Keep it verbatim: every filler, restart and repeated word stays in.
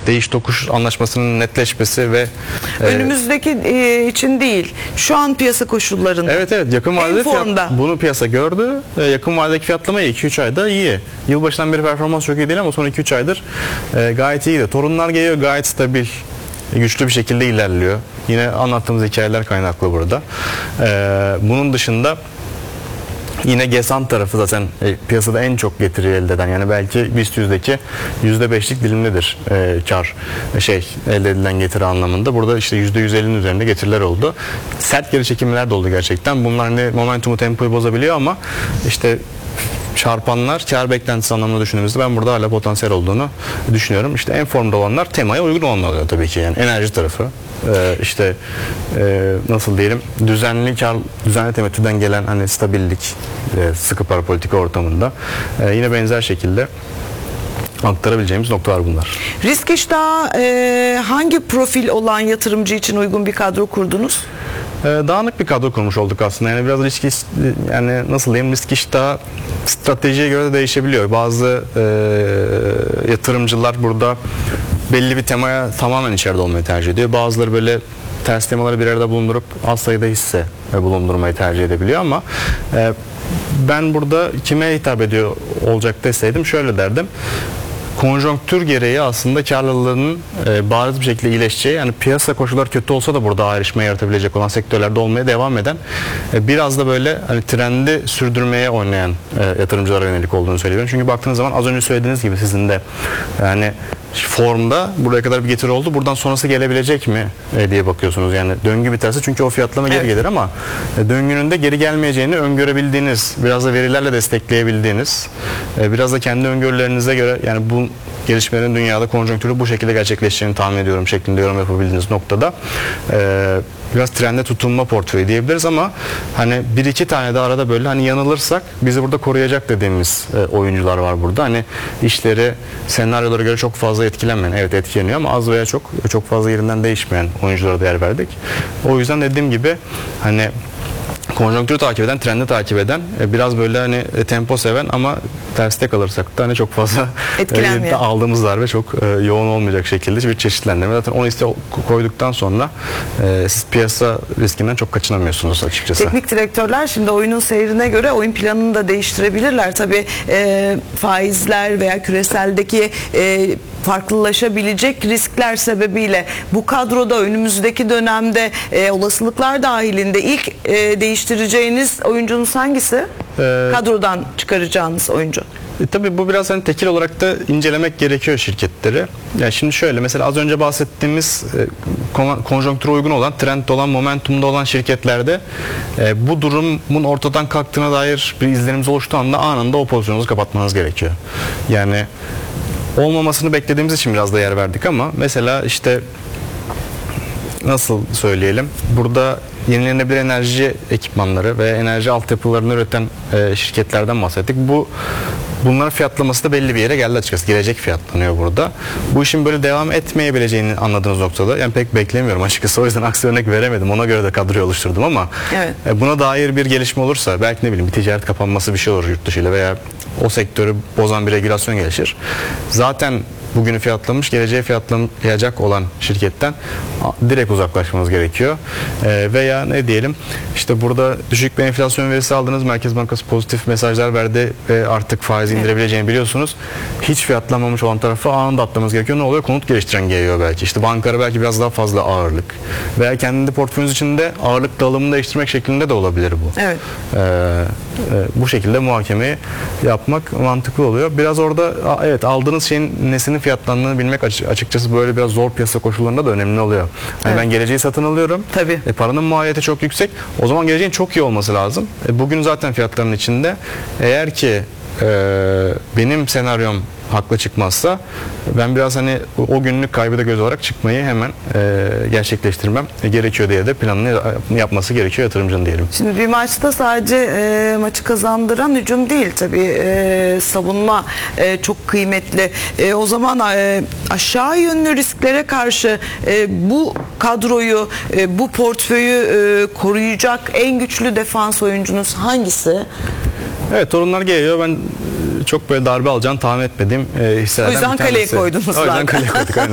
değiş tokuş anlaşmasının netleşmesi ve önümüzdeki e, için değil, şu an piyasa koşullarında. Evet evet, yakın vadede fiyat, bunu piyasa gördü. E, yakın vadedeki fiyatlama iki üç ayda iyi. Yılbaşından beri performans çok iyi değil ama son iki üç aydır e, gayet iyiydi. Torunlar geliyor, gayet stabil, güçlü bir şekilde ilerliyor. Yine anlattığımız hikayeler kaynaklı burada. E, bunun dışında yine Gesan tarafı zaten e, piyasada en çok getiri elde eden, yani belki BIST yüzdeki yüzde beşlik dilimdedir e, kar şey elde edilen getiri anlamında. Burada işte yüzde yüz ellinin üzerinde getiriler oldu. Sert geri çekimler de oldu gerçekten. Bunlar hani momentumu, tempoyu bozabiliyor ama işte çarpanlar kar beklentisi anlamında düşündüğümüzde ben burada hala potansiyel olduğunu düşünüyorum. İşte en formda olanlar temaya uygun olanlar oluyor tabii ki, yani enerji tarafı. Ee, işte e, nasıl diyelim, düzenli kar, düzenli temettüden gelen hani stabillik, e, sıkı para politika ortamında e, yine benzer şekilde aktarabileceğimiz noktalar bunlar. Risk iştahı e, hangi profil olan yatırımcı için uygun bir kadro kurdunuz? Ee, dağınık bir kadro kurmuş olduk aslında. Yani biraz risk, yani nasıl diyeyim, risk iştahı stratejiye göre de değişebiliyor. Bazı e, yatırımcılar burada belli bir temaya tamamen içeride olmayı tercih ediyor. Bazıları böyle ters temaları bir arada bulundurup az sayıda hisse bulundurmayı tercih edebiliyor ama e, ben burada kime hitap ediyor olacak deseydim şöyle derdim. Konjonktür gereği aslında karlılığının e, bariz bir şekilde iyileşeceği, yani piyasa koşulları kötü olsa da burada ayrışma yaratabilecek olan sektörlerde olmaya devam eden, e, biraz da böyle hani trendi sürdürmeye oynayan e, yatırımcılara yönelik olduğunu söylüyorum. Çünkü baktığınız zaman az önce söylediğiniz gibi sizin de yani formda buraya kadar bir getiri oldu. Buradan sonrası gelebilecek mi e, diye bakıyorsunuz. Yani döngü biterse çünkü o fiyatlama geri evet. gelir ama e, döngünün de geri gelmeyeceğini öngörebildiğiniz, biraz da verilerle destekleyebildiğiniz, e, biraz da kendi öngörülerinize göre, yani bu gelişmelerin dünyada konjonktürü bu şekilde gerçekleşeceğini tahmin ediyorum şeklinde yorum yapabildiğiniz noktada e, biraz trende tutunma portföyü diyebiliriz ama hani bir iki tane de arada böyle hani yanılırsak bizi burada koruyacak dediğimiz e, oyuncular var burada. Hani işleri senaryolara göre çok fazla etkilenmeyen, evet etkileniyor ama az veya çok çok fazla yerinden değişmeyen oyunculara değer verdik. O yüzden dediğim gibi hani konjonktürü takip eden, trendi takip eden, biraz böyle hani tempo seven ama terste kalırsak da hani çok fazla e, aldığımız darbe çok e, yoğun olmayacak şekilde bir çeşitlendirme. Zaten onu işte koyduktan sonra e, siz piyasa riskinden çok kaçınamıyorsunuz açıkçası. Teknik direktörler şimdi oyunun seyrine göre oyun planını da değiştirebilirler. Tabii e, faizler veya küreseldeki e, farklılaşabilecek riskler sebebiyle bu kadroda önümüzdeki dönemde e, olasılıklar dahilinde ilk e, değiştireceğiniz oyuncunuz hangisi? Ee, Kadrodan çıkaracağınız oyuncu. E, tabii bu biraz hani tekil olarak da incelemek gerekiyor şirketleri. Yani şimdi şöyle, mesela az önce bahsettiğimiz e, konjonktüre uygun olan, trendde olan, momentumda olan şirketlerde e, bu durumun ortadan kalktığına dair bir izlenimiz oluştuğu anda anında o pozisyonunuzu kapatmanız gerekiyor. Yani olmamasını beklediğimiz için biraz da yer verdik ama mesela işte nasıl söyleyelim, burada yenilenebilir enerji ekipmanları ve enerji altyapılarını üreten e, şirketlerden bahsettik. Bu bunların fiyatlaması da belli bir yere geldi açıkçası. Gelecek fiyatlanıyor burada. Bu işin böyle devam etmeyebileceğini anladığınız noktada, yani pek beklemiyorum açıkçası. O yüzden aksi örnek veremedim. Ona göre de kadroyu oluşturdum ama evet. e, buna dair bir gelişme olursa, belki ne bileyim bir ticaret kapanması bir şey olur yurt dışıyla veya o sektörü bozan bir regülasyon gelişir. Zaten bugünü fiyatlamış, geleceğe fiyatlayacak olan şirketten direkt uzaklaşmanız gerekiyor. E, veya ne diyelim, işte burada düşük bir enflasyon verisi aldınız, Merkez Bankası pozitif mesajlar verdi ve artık faiz indirebileceğini biliyorsunuz. Hiç fiyatlanmamış olan tarafı anında atlamanız gerekiyor. Ne oluyor? Konut geliştiren geliyor belki. İşte bankalara belki biraz daha fazla ağırlık. Veya kendi portföyünüz içinde ağırlık dağılımını değiştirmek şeklinde de olabilir bu. Evet. E, e, bu şekilde muhakemeyi yapmak mantıklı oluyor. Biraz orada evet, aldığınız şeyin nesinin fiyatlandığını bilmek açıkçası böyle biraz zor piyasa koşullarında da önemli oluyor. Yani evet. Ben geleceği satın alıyorum. Tabii. E, paranın maliyeti çok yüksek. O zaman geleceğin çok iyi olması lazım. E, bugün zaten fiyatların içinde. Eğer ki e, benim senaryom haklı çıkmazsa ben biraz hani o günlük kaybı da göz olarak çıkmayı hemen e, gerçekleştirmem gerekiyor diye de planını yapması gerekiyor yatırımcının diyelim. Şimdi bir maçta sadece e, maçı kazandıran hücum değil tabii, e, savunma e, çok kıymetli. E, o zaman e, aşağı yönlü risklere karşı e, bu kadroyu, e, bu portföyü e, koruyacak en güçlü defans oyuncunuz hangisi? Evet, torunlar geliyor. Ben çok böyle darbe alacağını tahmin etmediğim e, hisselerden bir tanesi. O yüzden kaleye koydunuz. O yüzden kaleye koyduk. Aynen.